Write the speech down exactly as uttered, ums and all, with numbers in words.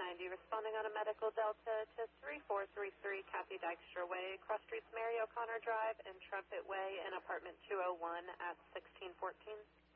ninety, responding on a medical delta to three four three three Kathy Dykstra Way, cross streets Mary O'Connor Drive and Trumpet Way in apartment two oh one at sixteen fourteen.